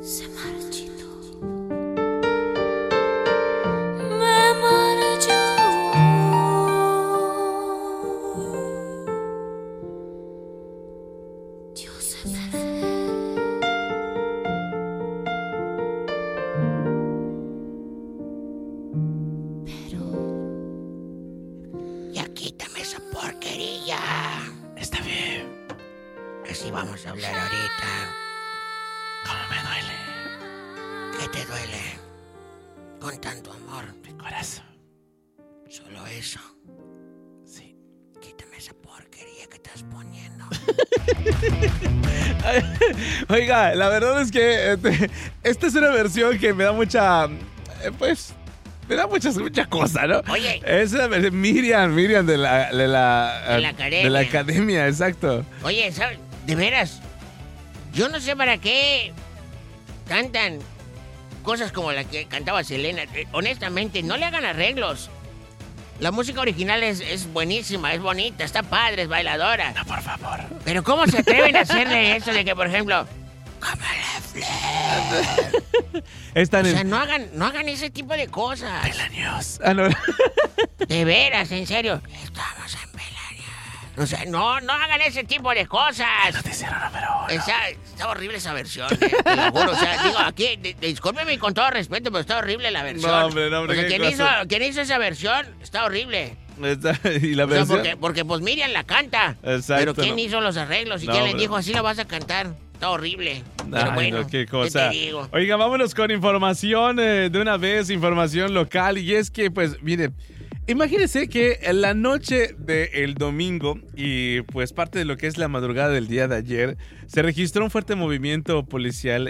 se marchitó. Me marchó. Yo se me fue. Pero Ya quítame esa porquería. Está bien. Así vamos a hablar ahorita. ¿Cómo me duele? ¿Qué te duele? Con tanto amor. Mi corazón. Solo eso. Sí. Quítame esa porquería que estás poniendo. Oiga, la verdad es que esta es una versión que me da mucha... pues... Me da mucha cosa, ¿no? Oye. Es una versión Miriam de la academia. De la academia, exacto. Oye, ¿sabes? De veras, yo no sé para qué cantan cosas como la que cantaba Selena. Honestamente, no le hagan arreglos. La música original es buenísima, es bonita, está padre, es bailadora. No, por favor. Pero ¿cómo se atreven a hacerle eso de que, por ejemplo, como la flor? Están O sea, no hagan ese tipo de cosas. Pelanios. Ah, no. De veras, en serio. Estamos en Pelania. O sea, no hagan ese tipo de cosas. Noticiero número 1. Está horrible esa versión, te lo juro. O sea, digo, aquí, discúlpeme con todo respeto, pero está horrible la versión. No, hombre, O sea, ¿qué ¿quién hizo esa versión? Está horrible. Y la O sea, versión... porque pues Miriam la canta. Exacto, Pero ¿quién no. hizo los arreglos? ¿Y No, quién le hombre. dijo, así la vas a cantar? Está horrible. Pero Ay, bueno, no, qué cosa. te digo? Oiga, vámonos con información de una vez, información local. Y es que, pues, mire, imagínense que en la noche del domingo y pues parte de lo que es la madrugada del día de ayer, se registró un fuerte movimiento policial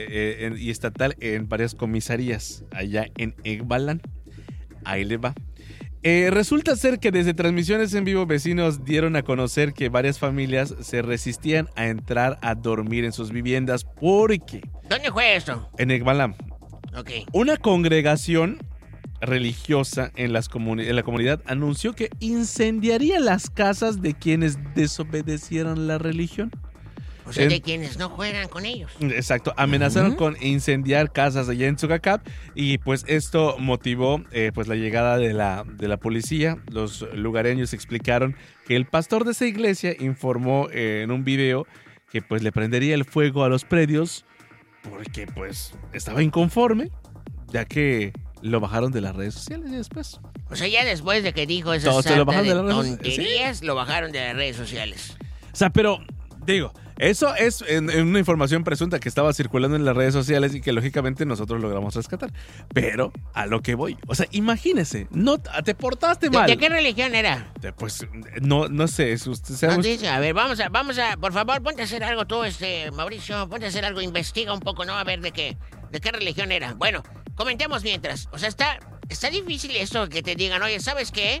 y estatal en varias comisarías allá en Ekbalan. Ahí le va. Resulta ser que desde transmisiones en vivo vecinos dieron a conocer que varias familias se resistían a entrar a dormir en sus viviendas porque ¿Dónde fue esto? en Ekbalam Ok. una congregación religiosa en la comunidad anunció que incendiaría las casas de quienes desobedecieran la religión. O sea, de quienes no juegan con ellos. Exacto, amenazaron con incendiar casas allá en Tsukakab y pues esto motivó pues la llegada de la policía. Los lugareños explicaron que el pastor de esa iglesia informó en un video que pues le prendería el fuego a los predios porque pues estaba inconforme, ya que lo bajaron de las redes sociales y después. O sea, ya después de que dijo esas Todos se lo sarta bajaron de de las redes- tonterías, lo bajaron de las redes sociales. O sea, pero digo, eso es en una información presunta que estaba circulando en las redes sociales y que lógicamente nosotros logramos rescatar. Pero a lo que voy, o sea, imagínese, no te portaste mal. ¿De qué religión era? Pues no sé, usted sabe. No dice, a ver, vamos a, por favor, ponte a hacer algo tú, Mauricio, ponte a hacer algo, investiga un poco, ¿no? A ver de qué religión era. Bueno, comentemos mientras. O sea, está difícil esto que te digan, oye, ¿sabes qué?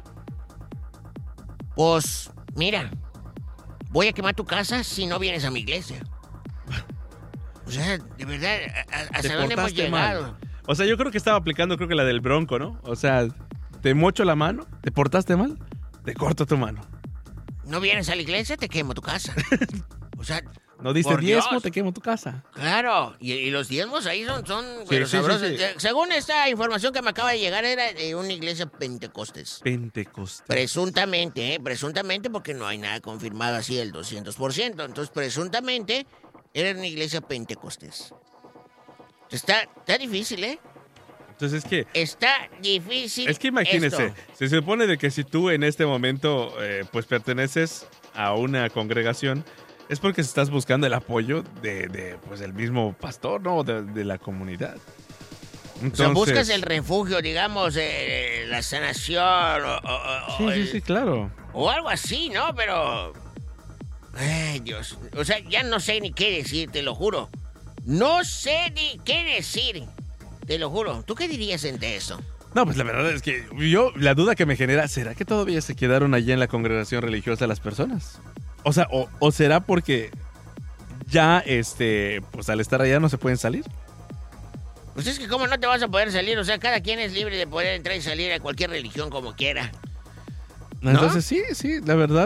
Pues, mira, voy a quemar tu casa si no vienes a mi iglesia. O sea, de verdad, ¿hasta dónde hemos portaste llegado? mal. O sea, yo creo que estaba aplicando, creo que la del Bronco, ¿no? O sea, te mocho la mano, te portaste mal, te corto tu mano. No vienes a la iglesia, te quemo tu casa. O sea, No diste por diezmo, Dios. te quemo tu casa. Claro, y los diezmos ahí son pero sí, sabrosos. sí, sí. Según esta información que me acaba de llegar, era de una iglesia pentecostés. Pentecostés. Presuntamente, porque no hay nada confirmado así del 200%. Entonces, presuntamente, era una iglesia pentecostés. Está difícil, ¿eh? Entonces es que... Está difícil. Es que imagínese, esto. se supone de que si tú en este momento pues perteneces a una congregación, es porque estás buscando el apoyo de pues el mismo pastor, ¿no? De la comunidad. Entonces, O sea, buscas el refugio, digamos, la sanación Sí, claro. o algo así, ¿no? Pero... Ay, Dios. O sea, ya no sé ni qué decir, te lo juro. No sé ni qué decir. Te lo juro. ¿Tú qué dirías ante eso? No, pues la verdad es que la duda que me genera, ¿será que todavía se quedaron allá en la congregación religiosa las personas? O sea, o será porque ya, pues al estar allá no se pueden salir. Pues es que cómo no te vas a poder salir, o sea, cada quien es libre de poder entrar y salir a cualquier religión como quiera. ¿No? Entonces sí, la verdad.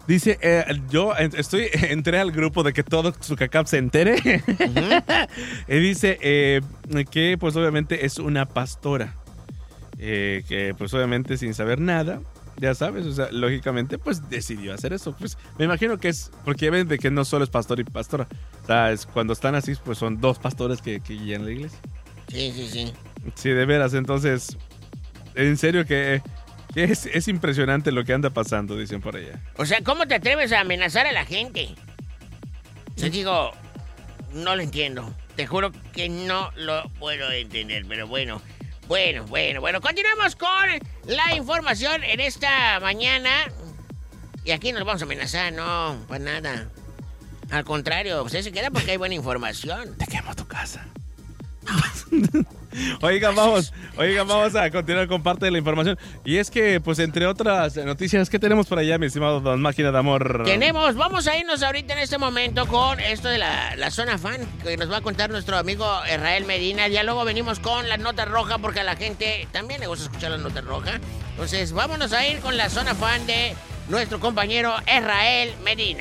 Dice, entré al grupo de que todo Zucacap se entere. Y dice que pues obviamente es una pastora. Que pues obviamente sin saber nada, ya sabes, o sea, lógicamente pues decidió hacer eso. Pues me imagino que es porque ven de que no solo es pastor y pastora. O sea, cuando están así pues son dos pastores que guían la iglesia. Sí. Sí, de veras, entonces, en serio que es impresionante lo que anda pasando, dicen por allá. O sea, ¿cómo te atreves a amenazar a la gente? Yo digo, no lo entiendo. Te juro que no lo puedo entender, pero bueno. Bueno, continuamos con la información en esta mañana. Y aquí nos vamos a amenazar, no, para nada. Al contrario, usted se queda porque hay buena información. Te quemo tu casa. Oigan, vamos a continuar con parte de la información. Y es que, pues, entre otras noticias, ¿qué tenemos por allá, mi estimado Don Máquina de Amor? Vamos a irnos ahorita en este momento con esto de la zona fan, que nos va a contar nuestro amigo Israel Medina. Ya luego venimos con la nota roja, porque a la gente también le gusta escuchar la nota roja. Entonces, vámonos a ir con la zona fan de nuestro compañero Israel Medina.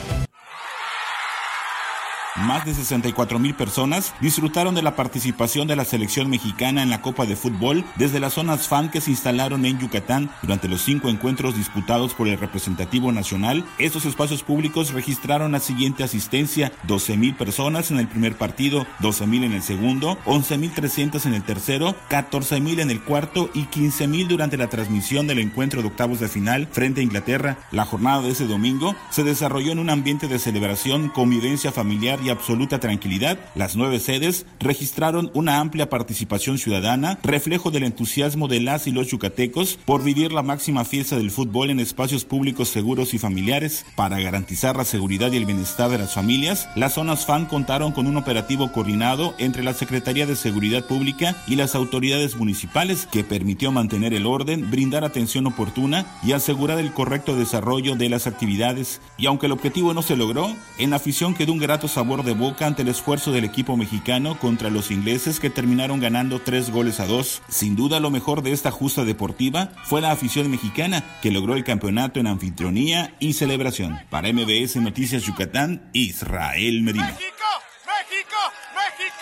Más de 64,000 personas disfrutaron de la participación de la selección mexicana en la Copa de Fútbol desde las zonas fan que se instalaron en Yucatán durante los 5 encuentros disputados por el representativo nacional. Estos espacios públicos registraron la siguiente asistencia: 12,000 personas en el primer partido, 12,000 en el segundo, 11,300 en el tercero, 14,000 en el cuarto y 15,000 durante la transmisión del encuentro de octavos de final frente a Inglaterra. La jornada de ese domingo se desarrolló en un ambiente de celebración, convivencia familiar y absoluta tranquilidad. Las 9 sedes registraron una amplia participación ciudadana, reflejo del entusiasmo de las y los yucatecos por vivir la máxima fiesta del fútbol en espacios públicos seguros y familiares. Para garantizar la seguridad y el bienestar de las familias, las zonas fan contaron con un operativo coordinado entre la Secretaría de Seguridad Pública y las autoridades municipales, que permitió mantener el orden, brindar atención oportuna y asegurar el correcto desarrollo de las actividades. Y aunque el objetivo no se logró, en la afición quedó un grato sabor de boca ante el esfuerzo del equipo mexicano contra los ingleses, que terminaron ganando 3-2. Sin duda, lo mejor de esta justa deportiva fue la afición mexicana, que logró el campeonato en anfitrionía y celebración. Para MBS Noticias Yucatán, Israel Medina. ¡México! ¡México! ¡México!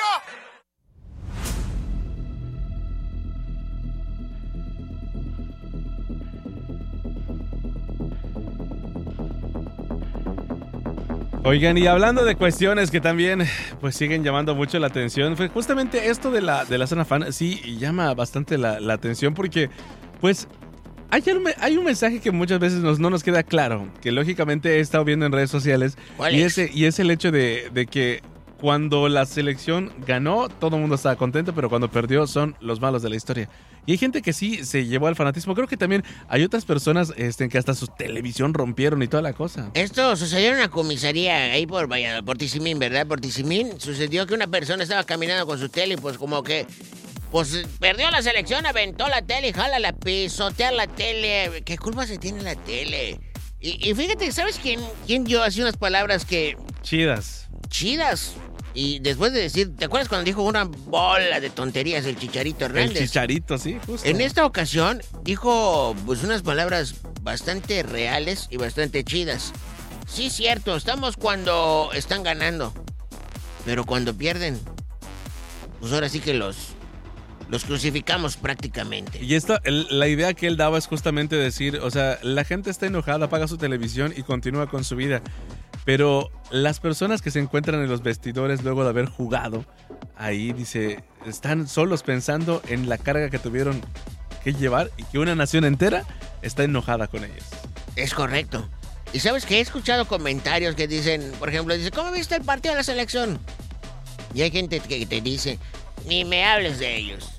Oigan, y hablando de cuestiones que también pues siguen llamando mucho la atención, pues justamente esto de la zona fan sí llama bastante la atención, porque pues hay un mensaje que muchas veces no nos queda claro, que lógicamente he estado viendo en redes sociales, y es el hecho de que cuando la selección ganó, todo el mundo estaba contento, pero cuando perdió son los malos de la historia. Y hay gente que sí se llevó al fanatismo. Creo que también hay otras personas que hasta su televisión rompieron y toda la cosa. Esto sucedió en una comisaría ahí por Tizimín, ¿verdad? Por Tizimín sucedió que una persona estaba caminando con su tele y pues como que pues perdió la selección, aventó la tele y jala pisotear la tele. ¿Qué culpa se tiene la tele? Y fíjate, ¿sabes quién dio así unas palabras que... Chidas. Y después de decir, ¿te acuerdas cuando dijo una bola de tonterías el Chicharito Hernández? El Chicharito, sí, justo. En esta ocasión dijo pues unas palabras bastante reales y bastante chidas. Sí, cierto, estamos cuando están ganando, pero cuando pierden, pues ahora sí que los crucificamos prácticamente. Y la idea que él daba es justamente decir, o sea, la gente está enojada, apaga su televisión y continúa con su vida. Pero las personas que se encuentran en los vestidores luego de haber jugado, ahí dice, están solos pensando en la carga que tuvieron que llevar y que una nación entera está enojada con ellos. Es correcto. Y sabes que he escuchado comentarios que dicen, por ejemplo, ¿cómo viste el partido de la selección? Y hay gente que te dice, ni me hables de ellos.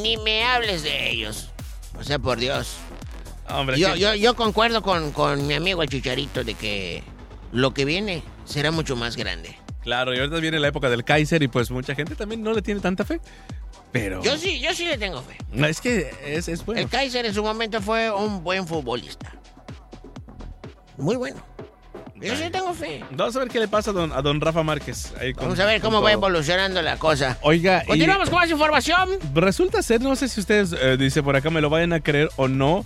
O sea, por Dios. Hombre, yo concuerdo con mi amigo el Chicharito de que lo que viene será mucho más grande. Claro, y ahorita viene la época del Kaiser y pues mucha gente también no le tiene tanta fe. Pero... Yo sí le tengo fe. No, es que es bueno. El Kaiser en su momento fue un buen futbolista. Muy bueno. Yo sí tengo fe. Vamos a ver qué le pasa a don Rafa Márquez. Vamos a ver cómo va evolucionando la cosa. Oiga, continuamos con más información. Resulta ser, no sé si ustedes, dice por acá, me lo vayan a creer o no,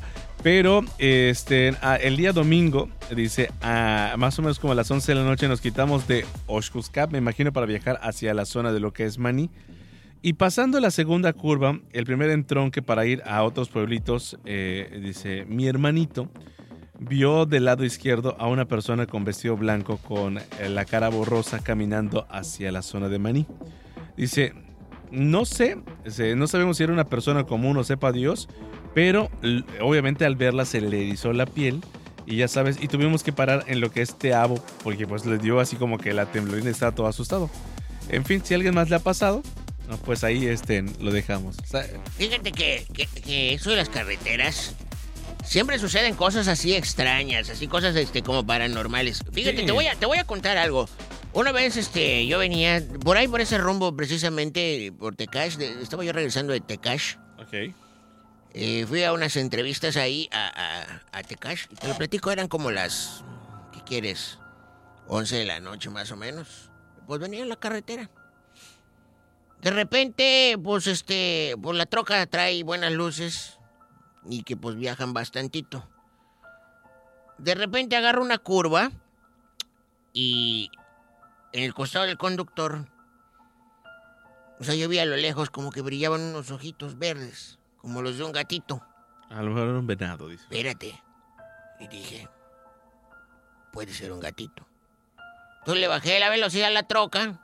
Pero el día domingo, dice, más o menos como a las 11 de la noche nos quitamos de Oshkuskap, me imagino, para viajar hacia la zona de lo que es Maní. Y pasando la segunda curva, el primer entronque para ir a otros pueblitos, dice, mi hermanito vio del lado izquierdo a una persona con vestido blanco con la cara borrosa caminando hacia la zona de Maní. Dice, no sabemos si era una persona común o sepa Dios, pero obviamente al verla se le erizó la piel y ya sabes, y tuvimos que parar en lo que es Teabo porque pues le dio así como que la temblorina, estaba todo asustado. En fin, si a alguien más le ha pasado, no, pues ahí lo dejamos. O sea, fíjate que eso de las carreteras siempre suceden cosas así extrañas, así cosas como paranormales. Fíjate, sí. te voy a contar algo. Una vez yo venía por ahí por ese rumbo precisamente por Tecash, estaba yo regresando de Tecash. Ok. Fui a unas entrevistas ahí a Tecash y te lo platico, eran como las, ¿qué quieres? 11 de la noche más o menos. Pues venía en la carretera. De repente, pues la troca trae buenas luces y que pues viajan bastantito. De repente agarro una curva y en el costado del conductor, o sea, yo vi a lo lejos como que brillaban unos ojitos verdes, como los de un gatito. A lo mejor era un venado, dice. Espérate. Y dije, puede ser un gatito. Entonces le bajé la velocidad a la troca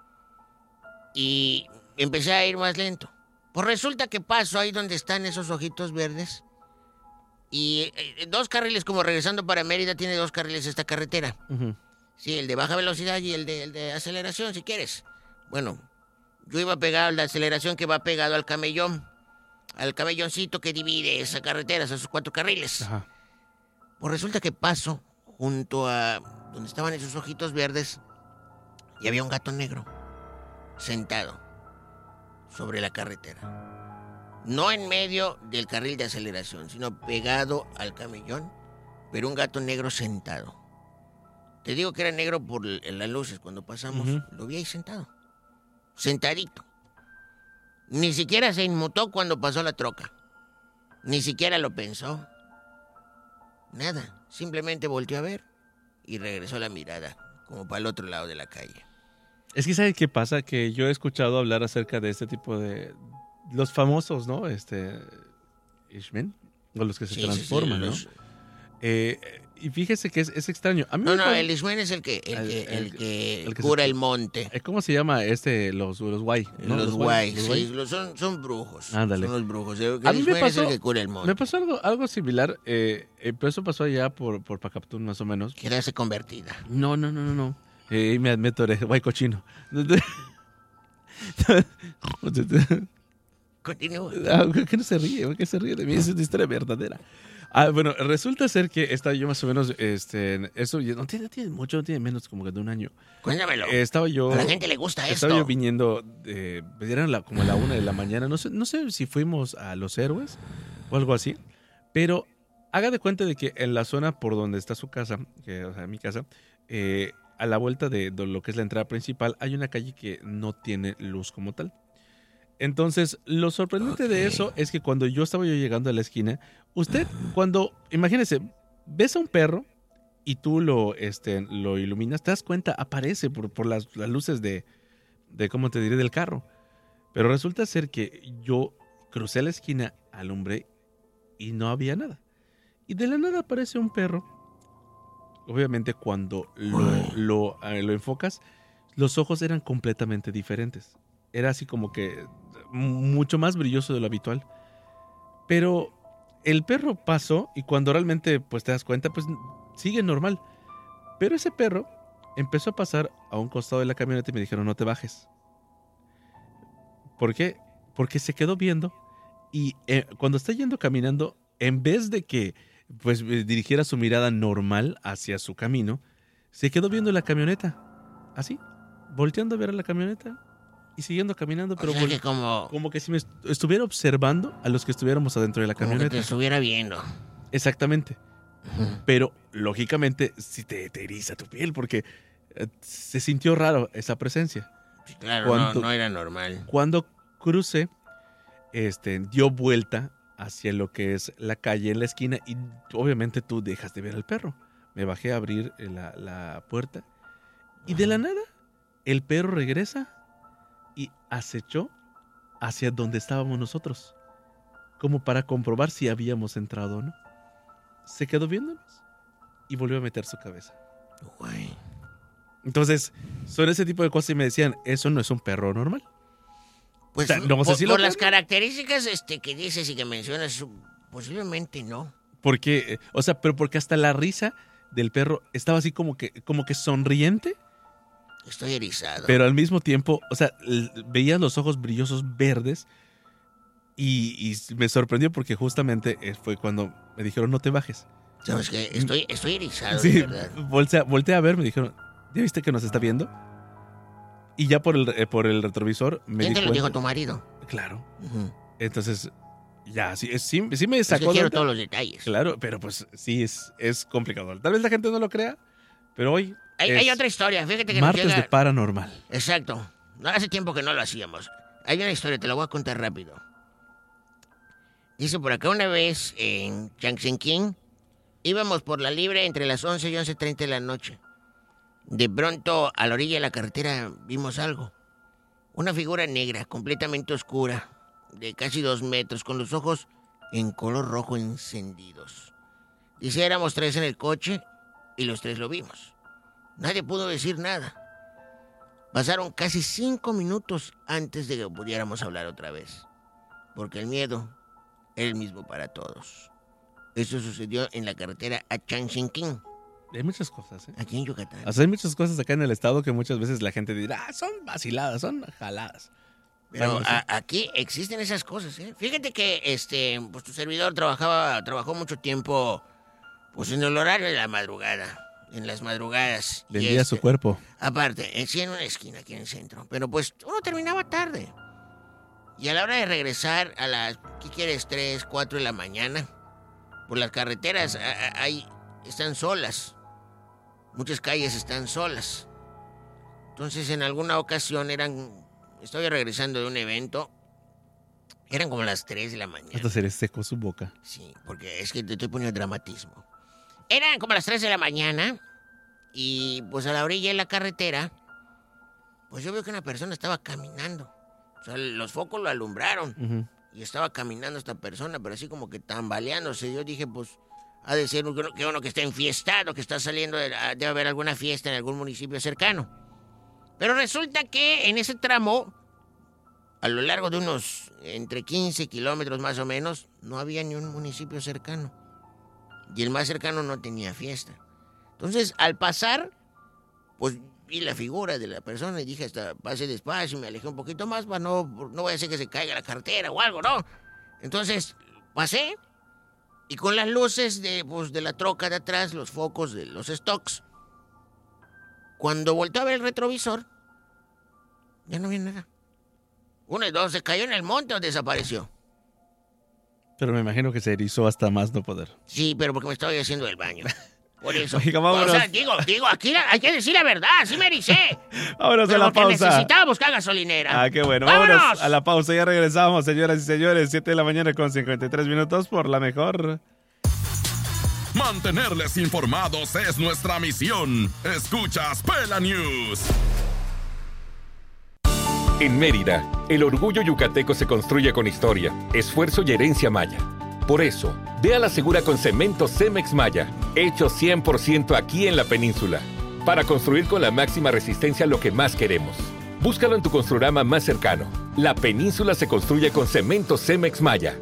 y empecé a ir más lento. Pues resulta que paso ahí donde están esos ojitos verdes y 2 carriles, como regresando para Mérida, tiene 2 carriles esta carretera. Uh-huh. Sí, el de baja velocidad y el de aceleración, si quieres. Bueno, yo iba pegado a la aceleración que va pegado al camelloncito que divide esa carretera, esos 4 carriles. Ajá. Pues resulta que paso junto a donde estaban esos ojitos verdes y había un gato negro sentado sobre la carretera. No en medio del carril de aceleración, sino pegado al camellón, pero un gato negro sentado. Te digo que era negro por las luces cuando pasamos. Uh-huh. Lo vi ahí sentado. Sentadito. Ni siquiera se inmutó cuando pasó la troca. Ni siquiera lo pensó. Nada. Simplemente volteó a ver y regresó la mirada, como para el otro lado de la calle. Es que ¿sabes qué pasa? Que yo he escuchado hablar acerca de este tipo de... Los famosos, ¿no? Ishmen, o los que se transforman, sí, ¿no? los... Y fíjese que es extraño. A mí el Ishmen es el que cura el monte. ¿Cómo se llama los guay? ¿No? Los guay, sí, son brujos. Ándale. Son los brujos. A mí me pasó, es el que cura el monte. Me pasó algo similar, pero eso pasó allá por Pacaptún, más o menos. Quedarse convertida. No. Me atoré, guay cochino. Continúa. ¿Por qué no se ríe? ¿Por qué se ríe de mí? Es una historia verdadera. Bueno, resulta ser que estaba yo más o menos, eso no tiene mucho, no tiene menos como que de un año. Cuéntamelo. Estaba yo... A la gente le gusta esto. Estaba yo viniendo, era como a la 1 de la mañana, no sé si fuimos a Los Héroes o algo así, pero haga de cuenta de que en la zona por donde está su casa, o sea, mi casa, a la vuelta de lo que es la entrada principal, hay una calle que no tiene luz como tal. Entonces, lo sorprendente de eso es que cuando yo estaba llegando a la esquina, usted, imagínese, ves a un perro y tú lo iluminas, te das cuenta, aparece por las luces de ¿cómo te diré?, del carro. Pero resulta ser que yo crucé la esquina, alumbré y no había nada. Y de la nada aparece un perro. Obviamente cuando lo enfocas, los ojos eran completamente diferentes. Era así como que mucho más brilloso de lo habitual. Pero el perro pasó y cuando realmente pues te das cuenta, pues sigue normal. Pero ese perro empezó a pasar a un costado de la camioneta y me dijeron, no te bajes. ¿Por qué? Porque se quedó viendo y cuando está yendo caminando, en vez de que pues dirigiera su mirada normal hacia su camino, se quedó viendo la camioneta. Así, volteando a ver a la camioneta y siguiendo caminando, pero que como que si me estuviera observando a los que estuviéramos adentro de la camioneta. Como que te estuviera viendo. Exactamente. Uh-huh. Pero, lógicamente, sí te eriza tu piel porque se sintió raro esa presencia. Sí, claro, no era normal. Cuando crucé, dio vuelta hacia lo que es la calle en la esquina y obviamente tú dejas de ver al perro. Me bajé a abrir la puerta y de la nada el perro regresa y acechó hacia donde estábamos nosotros, como para comprobar si habíamos entrado o no. Se quedó viéndonos y volvió a meter su cabeza. Güey. Entonces, son ese tipo de cosas y me decían, eso no es un perro normal. Pues O sea, no sé por, si por lo las creo. características que dices y que mencionas, posiblemente no. Porque, o sea, pero porque hasta la risa del perro estaba así como que sonriente, Estoy erizado. pero al mismo tiempo, o sea, veías los ojos brillosos verdes y me sorprendió porque justamente fue cuando me dijeron no te bajes. ¿Sabes qué? Estoy erizado, Sí, de verdad. volteé a ver, me dijeron, ¿ya viste que nos está viendo? Y ya por el retrovisor me ¿Quién di te lo dijo, cuenta. tu marido? Claro. Ujú. Entonces, ya, sí me Es que sacó de quiero onda. todos los detalles. Claro, pero pues sí, es complicado. Tal vez la gente no lo crea, pero hoy Hay es otra historia, fíjate que nos martes llega... de paranormal. Exacto. No, hace tiempo que no lo hacíamos. Hay una historia, te la voy a contar rápido. Dice por acá una vez en Changsenking, íbamos por la libre entre las 11 y 11:30 de la noche. De pronto, a la orilla de la carretera vimos algo. Una figura negra, completamente oscura, de casi 2 metros, con los ojos en color rojo encendidos. Dice, éramos 3 en el coche y los 3 lo vimos. Nadie pudo decir nada. Pasaron casi 5 minutos antes de que pudiéramos hablar otra vez. Porque el miedo era el mismo para todos. Eso sucedió en la carretera a Changsenking, Hay muchas cosas, ¿eh? aquí en Yucatán. O sea, hay muchas cosas acá en el estado que muchas veces la gente dirá, son vaciladas, son jaladas. Pero Bueno, sí. aquí existen esas cosas, ¿eh? Fíjate que pues tu servidor trabajó mucho tiempo pues en el horario de la madrugada, en las madrugadas. Y, Vendía su cuerpo. aparte, sí, en una esquina aquí en el centro. Pero pues uno terminaba tarde. Y a la hora de regresar a las, ¿qué quieres? 3, 4 de la mañana. Por las carreteras ahí están solas. Muchas calles están solas. Entonces en alguna ocasión estoy regresando de un evento. Eran como las 3 de la mañana. Hasta se le secó su boca. Sí, porque es que te estoy poniendo dramatismo. Eran como las 3 de la mañana y pues a la orilla de la carretera, pues yo veo que una persona estaba caminando. O sea, los focos lo alumbraron Ujú. y estaba caminando esta persona, pero así como que tambaleándose. Yo dije, pues, ha de ser que uno que está enfiestado, que está saliendo, debe haber alguna fiesta en algún municipio cercano. Pero resulta que en ese tramo, a lo largo de unos entre 15 kilómetros más o menos, no había ni un municipio cercano. Y el más cercano no tenía fiesta. Entonces, al pasar, pues vi la figura de la persona y dije, hasta pase despacio, y me alejé un poquito más para no voy a hacer que se caiga la cartera o algo, ¿no? Entonces, pasé y con las luces de la troca de atrás, los focos de los stocks, cuando volteé a ver el retrovisor, ya no vi nada. Uno y dos, se cayó en el monte o desapareció. Pero me imagino que se erizó hasta más no poder. Sí, pero porque me estaba haciendo el baño. Por eso. Oiga, vámonos. O sea, digo, aquí hay que decir la verdad, sí me ericé. Vámonos a Pero la porque pausa. necesitaba buscar gasolinera. Ah, qué bueno. ¡Vámonos! Vámonos a la pausa. Ya regresamos, señoras y señores. 7 de la mañana con 53 minutos por la mejor. Mantenerles informados es nuestra misión. Escuchas Pela News. En Mérida, el orgullo yucateco se construye con historia, esfuerzo y herencia maya. Por eso, ve a la segura con cemento Cemex Maya, hecho 100% aquí en la península, para construir con la máxima resistencia lo que más queremos. Búscalo en tu Construrama más cercano. La península se construye con cemento Cemex Maya.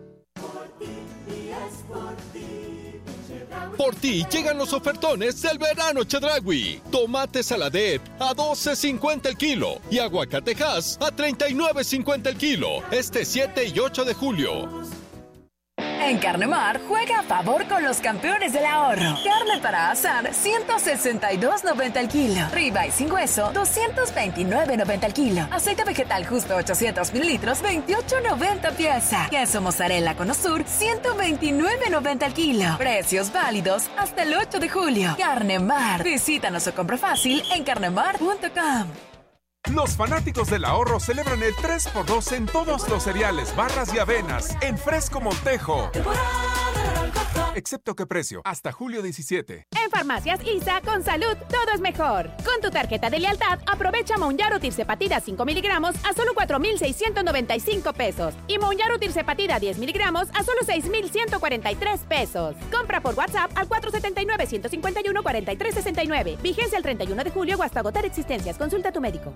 Por ti llegan los ofertones del verano Chedraui. Tomate saladet a $12.50 el kilo y aguacatejas a $39.50 el kilo. Este 7 y 8 de julio. En Carnemar, juega a favor con los campeones del ahorro. Carne para asar, $162.90 el kilo. Ribeye sin hueso, $229.90 el kilo. Aceite vegetal justo 800 mililitros, $28.90 pieza. Queso mozzarella con Osur, $129.90 el kilo. Precios válidos hasta el 8 de julio. Carnemar. Visítanos o compra fácil en carnemar.com. Los fanáticos del ahorro celebran el 3x2 en todos los cereales, barras y avenas, en Fresco Montejo. Excepto que precio, hasta julio 17. En Farmacias ISA, con salud, todo es mejor. Con tu tarjeta de lealtad, aprovecha Monjaro Tirzepatida 5 miligramos a solo 4,695 pesos. Y Monjaro Tirzepatida 10 miligramos a solo 6,143 pesos. Compra por WhatsApp al 479-151-4369. Vigencia el 31 de julio o hasta agotar existencias. Consulta a tu médico.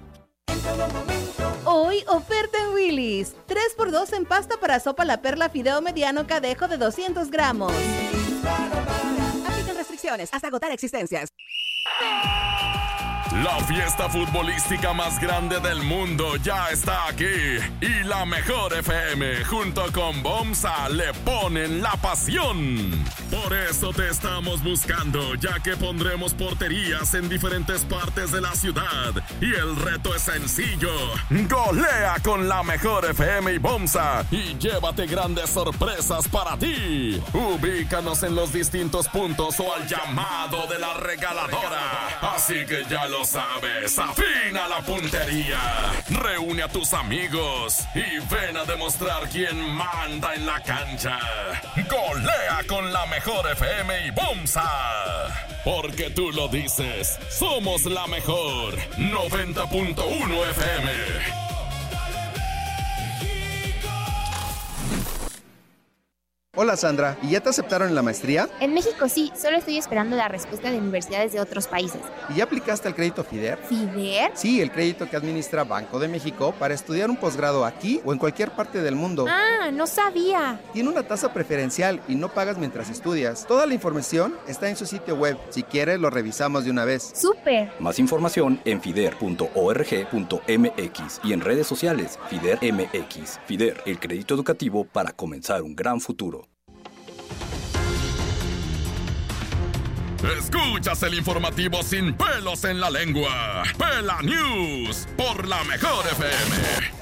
Hoy, oferta en Willy's. 3x2 en pasta para sopa La Perla Fideo Mediano Cadejo de 200 gramos. Aplican restricciones hasta agotar existencias. La fiesta futbolística más grande del mundo ya está aquí. Y la Mejor FM junto con Bomsa le ponen la pasión. Por eso te estamos buscando, ya que pondremos porterías en diferentes partes de la ciudad. Y el reto es sencillo. Golea con la Mejor FM y Bomsa y llévate grandes sorpresas para ti. Ubícanos en los distintos puntos o al llamado de la regaladora. Así que ya lo sabes, afina la puntería. Reúne a tus amigos y ven a demostrar quién manda en la cancha. Golea con la Mejor FM y Bomsa. Porque tú lo dices, somos la mejor. 90.1 FM. Hola Sandra, ¿y ya te aceptaron en la maestría? En México sí, solo estoy esperando la respuesta de universidades de otros países. ¿Y ya aplicaste al crédito FIDER? ¿FIDER? Sí, el crédito que administra Banco de México para estudiar un posgrado aquí o en cualquier parte del mundo. Ah, no sabía. Tiene una tasa preferencial y no pagas mientras estudias. Toda la información está en su sitio web. Si quieres, lo revisamos de una vez. ¡Súper! Más información en fider.org.mx y en redes sociales FIDER MX. FIDER, el crédito educativo para comenzar un gran futuro. Escuchas el informativo sin pelos en la lengua. Pela News por la Mejor FM.